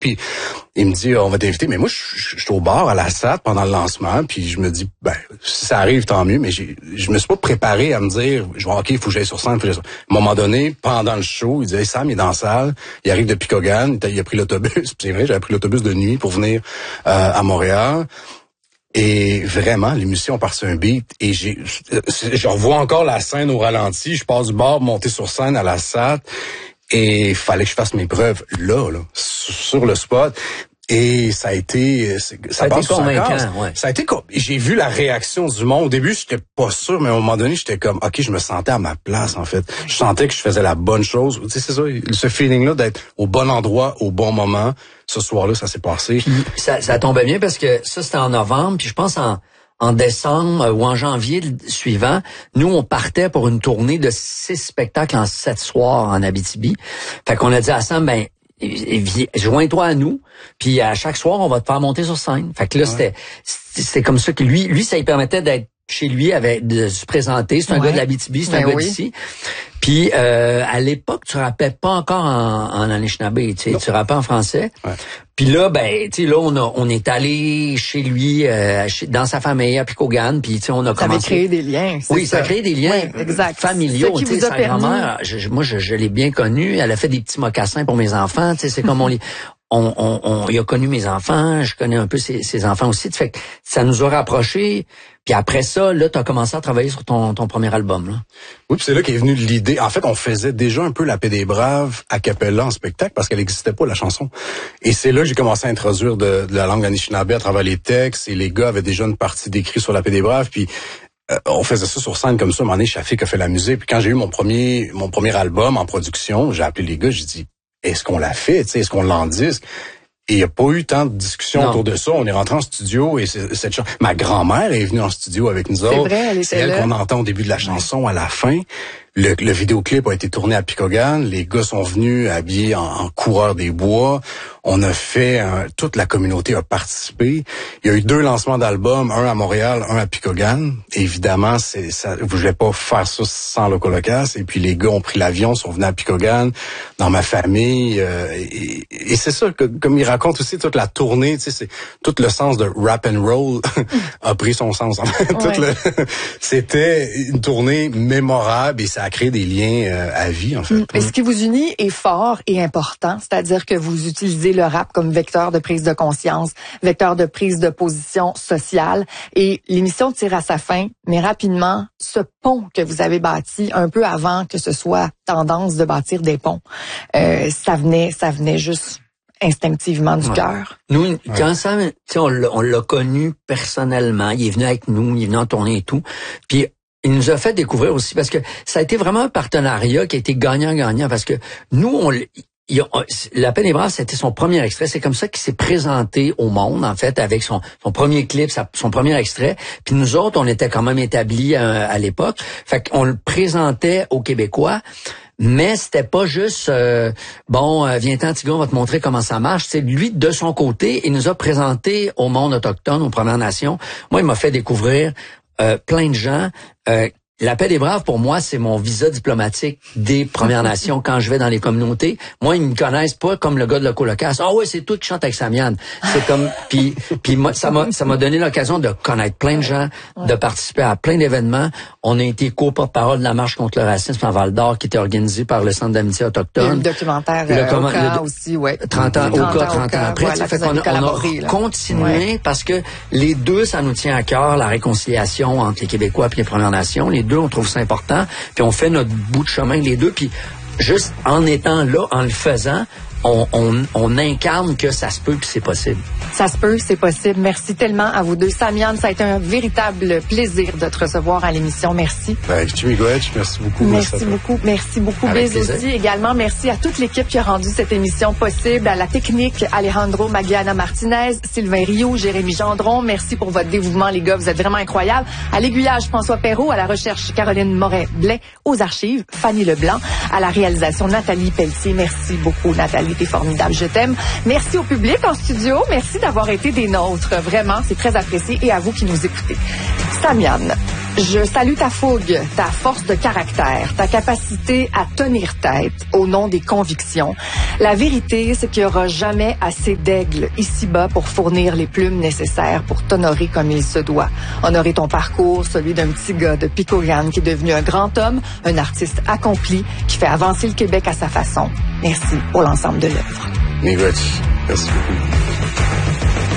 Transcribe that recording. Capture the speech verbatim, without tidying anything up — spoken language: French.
Puis il me dit, on va t'inviter. Mais moi, je suis au bar à la S A T pendant le lancement. Puis je me dis, ben, si ça arrive, tant mieux. Mais j'ai, je me suis pas préparé à me dire, je vais, OK, il faut que j'aille sur scène. Faut que j'aille sur... À un moment donné, pendant le show, il dit, hey, Sam, il est dans la salle. Il arrive de Picogan. Il a pris l'autobus. Puis c'est vrai, j'avais pris l'autobus de nuit pour venir euh, à Montréal. Et vraiment, l'émission part sur un beat et j'ai, je revois encore la scène au ralenti. Je passe du bar, monter sur scène à la S A T et il fallait que je fasse mes preuves là, là, sur le spot. Et ça a été, ça, ça a été convaincant, ouais. Ça a été, j'ai vu la réaction du monde. Au début, j'étais pas sûr, mais à un moment donné, j'étais comme, OK, je me sentais à ma place, en fait. Je sentais que je faisais la bonne chose. Tu sais, c'est ça, ce feeling-là d'être au bon endroit, au bon moment. Ce soir-là, ça s'est passé. Puis, ça, ça tombait bien parce que ça, c'était en novembre, puis je pense en, en décembre ou en janvier suivant, nous, on partait pour une tournée de six spectacles en sept soirs en Abitibi. Fait qu'on a dit à Sam, ben, joins-toi à nous, puis à chaque soir, on va te faire monter sur scène. Fait que là, ouais. c'était c'était comme ça que lui, lui, ça lui permettait d'être chez lui, avec, de se présenter. C'est un ouais. gars de l'Abitibi, c'est ben un gars oui. d'ici. Puis euh, à l'époque, tu rappais pas encore en, en Anishinaabe, tu sais, tu rappais en français. Ouais. Puis là, ben, tu sais, là, on a, on est allé chez lui, euh, chez, dans sa famille à Picogan, puis tu sais, on a ça commencé. Ça avait créé des liens. Oui, ça a créé des liens oui, exact. familiaux. Tu sais, sa grand-mère, je, moi, je, je l'ai bien connue. Elle a fait des petits mocassins pour mes enfants. Tu sais, c'est comme on les. On, on, on, il a connu mes enfants, je connais un peu ses, ses enfants aussi. Fait que ça nous a rapprochés. Puis après ça, là, tu as commencé à travailler sur ton, ton premier album. Là. Oui, puis c'est là qu'est venue l'idée. En fait, on faisait déjà un peu La Paix des Braves a cappella en spectacle parce qu'elle n'existait pas, la chanson. Et c'est là que j'ai commencé à introduire de, de la langue Anishinaabe à travers les textes. Et les gars avaient déjà une partie d'écrit sur La Paix des Braves. Puis euh, on faisait ça sur scène comme ça. À un moment donné, Shafik a fait la musique. Puis quand j'ai eu mon premier mon premier album en production, j'ai appelé les gars, j'ai dit, est-ce qu'on l'a fait? Est-ce qu'on l'endisque? Et il n'y a pas eu tant de discussions autour de ça. On est rentré en studio et c'est, cette chanson... Ma grand-mère est venue en studio avec nous autres. C'est vrai, elle était C'est elle là. qu'on entend au début de la chanson, à la fin. Le, le vidéoclip a été tourné à Picogan. Les gars sont venus habillés en, en coureurs des bois. On a fait... Un, toute la communauté a participé. Il y a eu deux lancements d'albums, un à Montréal, un à Picogan. Évidemment, c'est, ça, je voulais pas faire ça sans Locolocas. Et puis les gars ont pris l'avion, sont venus à Picogan, dans ma famille. Euh, et, et c'est ça, que, comme il raconte aussi toute la tournée, tu sais, c'est tout le sens de rap and roll a pris son sens. En fait. Ouais. Tout le, c'était une tournée mémorable et ça a créé des liens euh, à vie, en fait. Mmh. Et ce qui vous unit est fort et important, c'est-à-dire que vous utilisez le rap comme vecteur de prise de conscience, vecteur de prise de position sociale. Et l'émission tire à sa fin, mais rapidement, ce pont que vous avez bâti un peu avant que ce soit tendance de bâtir des ponts, euh, ça venait, ça venait juste instinctivement du ouais. cœur. Nous, ouais. quand ça, tu sais, on l'a, on l'a connu personnellement. Il est venu avec nous, il est venu en tournée et tout. Puis il nous a fait découvrir aussi parce que ça a été vraiment un partenariat qui a été gagnant-gagnant parce que nous, on, il, on La Paix des Braves, c'était son premier extrait. C'est comme ça qu'il s'est présenté au monde, en fait, avec son, son premier clip, sa, son premier extrait. Puis nous autres, on était quand même établis à, à l'époque. Fait qu'on le présentait aux Québécois. Mais c'était pas juste euh, bon, euh, viens-t'en, Tigon, on va te montrer comment ça marche. C'est lui, de son côté, il nous a présenté au monde autochtone, aux Premières Nations. Moi, il m'a fait découvrir euh, plein de gens. Euh, La Paix des Braves, pour moi, c'est mon visa diplomatique des Premières Nations quand je vais dans les communautés. Moi, ils me connaissent pas comme le gars de Locolocas. Ah ouais, c'est toi qui chante avec Samiane. C'est comme puis puis moi, ça m'a ça m'a donné l'occasion de connaître plein de gens, de participer à plein d'événements. On a été co-porte-parole de la marche contre le racisme à Val-d'Or qui était organisée par le Centre d'amitié autochtone. Le documentaire le, euh, Oka le, aussi, ouais. trente ans, Oka, trente ans après. Voilà, fait qu'on a, on a continué ouais. parce que les deux, ça nous tient à cœur, la réconciliation entre les Québécois et les Premières Nations. Les deux, on trouve ça important. Puis on fait notre bout de chemin, les deux. Puis juste en étant là, en le faisant, on, on, on incarne que ça se peut puis c'est possible. Ça se peut, c'est possible. Merci tellement à vous deux. Samiane, ça a été un véritable plaisir de te recevoir à l'émission. Merci. Ben, Jimmy Goethe, merci beaucoup. Merci beaucoup. Merci beaucoup. Biz aussi. Également, merci à toute l'équipe qui a rendu cette émission possible. À la technique, Alejandro Magliana Martinez, Sylvain Rioux, Jérémy Gendron. Merci pour votre dévouement, les gars. Vous êtes vraiment incroyables. À l'aiguillage, François Perrault. À la recherche, Caroline Moret-Blais. Aux archives, Fanny Leblanc. À la réalisation, Nathalie Pelletier. Merci beaucoup, Nathalie. T'es formidable. Je t'aime. Merci au public en studio. Merci d'avoir été des nôtres. Vraiment, c'est très apprécié. Et à vous qui nous écoutez. Samiane. Je salue ta fougue, ta force de caractère, ta capacité à tenir tête au nom des convictions. La vérité, c'est qu'il n'y aura jamais assez d'aigles ici-bas pour fournir les plumes nécessaires pour t'honorer comme il se doit. Honorer ton parcours, celui d'un petit gars de Picogan qui est devenu un grand homme, un artiste accompli qui fait avancer le Québec à sa façon. Merci pour l'ensemble de l'œuvre. Merci beaucoup.